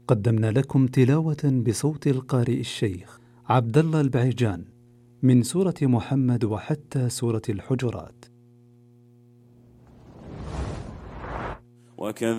قدمنا لكم تلاوة بصوت القارئ الشيخ عبد الله البعيجان من سورة محمد وحتى سورة الحجرات.